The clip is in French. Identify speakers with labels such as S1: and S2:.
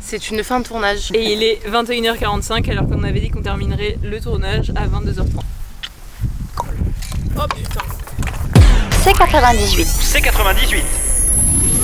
S1: C'est une fin de tournage.
S2: Et il est 21h45 alors qu'on avait dit qu'on terminerait le tournage à 22h30.
S3: Oh putain.
S4: C98.
S5: C98.